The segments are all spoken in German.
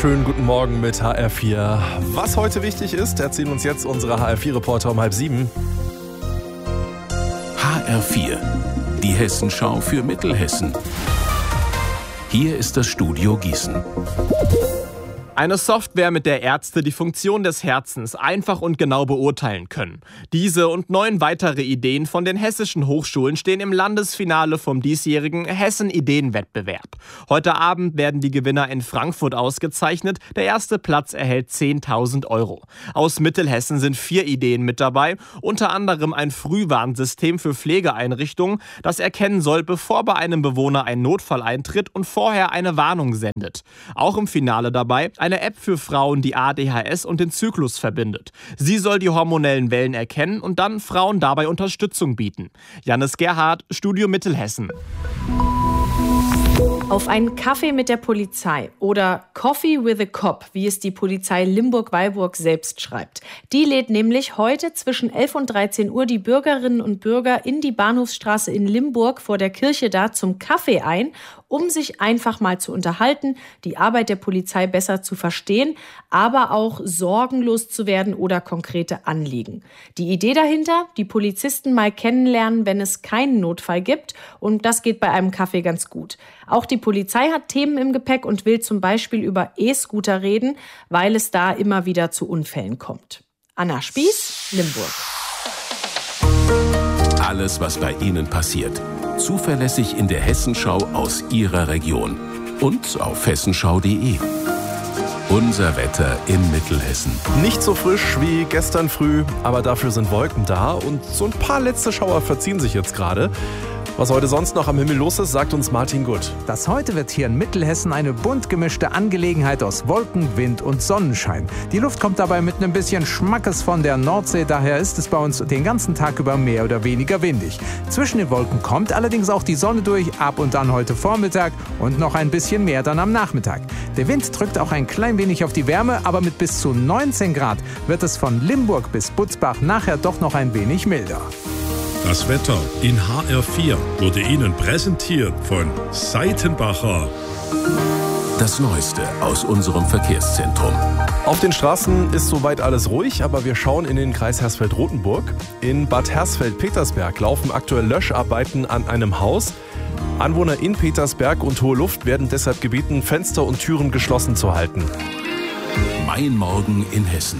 wunderschönen guten Morgen mit HR4. Was heute wichtig ist, erzählen uns jetzt unsere HR4-Reporter um 6:30. HR4, die Hessenschau für Mittelhessen. Hier ist das Studio Gießen. Eine Software, mit der Ärzte die Funktion des Herzens einfach und genau beurteilen können. Diese und 9 weitere Ideen von den hessischen Hochschulen stehen im Landesfinale vom diesjährigen Hessen-Ideenwettbewerb. Heute Abend werden die Gewinner in Frankfurt ausgezeichnet. Der erste Platz erhält 10.000 €. Aus Mittelhessen sind 4 Ideen mit dabei, unter anderem ein Frühwarnsystem für Pflegeeinrichtungen, das erkennen soll, bevor bei einem Bewohner ein Notfall eintritt und vorher eine Warnung sendet. Auch im Finale dabei eine App für Frauen, die ADHS und den Zyklus verbindet. Sie soll die hormonellen Wellen erkennen und dann Frauen dabei Unterstützung bieten. Jannis Gerhardt, Studio Mittelhessen. Auf einen Kaffee mit der Polizei oder Coffee with a Cop, wie es die Polizei Limburg-Weilburg selbst schreibt. Die lädt nämlich heute zwischen 11 und 13 Uhr die Bürgerinnen und Bürger in die Bahnhofsstraße in Limburg vor der Kirche da zum Kaffee ein, um sich einfach mal zu unterhalten, die Arbeit der Polizei besser zu verstehen, aber auch sorgenlos zu werden oder konkrete Anliegen. Die Idee dahinter, die Polizisten mal kennenlernen, wenn es keinen Notfall gibt, und das geht bei einem Kaffee ganz gut. Auch die Polizei hat Themen im Gepäck und will zum Beispiel über E-Scooter reden, weil es da immer wieder zu Unfällen kommt. Anna Spieß, Limburg. Alles, was bei Ihnen passiert. Zuverlässig in der Hessenschau aus Ihrer Region. Und auf hessenschau.de. Unser Wetter in Mittelhessen. Nicht so frisch wie gestern früh, aber dafür sind Wolken da und so ein paar letzte Schauer verziehen sich jetzt gerade. Was heute sonst noch am Himmel los ist, sagt uns Martin Gutt. Das heute wird hier in Mittelhessen eine bunt gemischte Angelegenheit aus Wolken, Wind und Sonnenschein. Die Luft kommt dabei mit einem bisschen Schmackes von der Nordsee, daher ist es bei uns den ganzen Tag über mehr oder weniger windig. Zwischen den Wolken kommt allerdings auch die Sonne durch, ab und an heute Vormittag und noch ein bisschen mehr dann am Nachmittag. Der Wind drückt auch ein klein wenig auf die Wärme, aber mit bis zu 19 Grad wird es von Limburg bis Butzbach nachher doch noch ein wenig milder. Das Wetter in HR4 wurde Ihnen präsentiert von Seitenbacher. Das Neueste aus unserem Verkehrszentrum. Auf den Straßen ist soweit alles ruhig, aber wir schauen in den Kreis Hersfeld-Rotenburg. In Bad Hersfeld-Petersberg laufen aktuell Löscharbeiten an einem Haus. Anwohner in Petersberg und Hohe Luft werden deshalb gebeten, Fenster und Türen geschlossen zu halten. Mein Morgen in Hessen.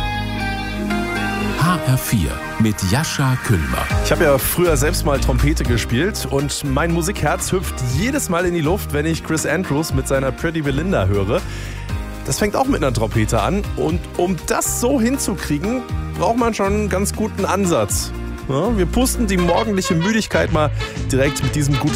HR4 mit Jascha Kühlmer. Ich habe ja früher selbst mal Trompete gespielt und mein Musikherz hüpft jedes Mal in die Luft, wenn ich Chris Andrews mit seiner Pretty Belinda höre. Das fängt auch mit einer Trompete an und um das so hinzukriegen, braucht man schon einen ganz guten Ansatz. Ja, wir pusten die morgendliche Müdigkeit mal direkt mit diesem guten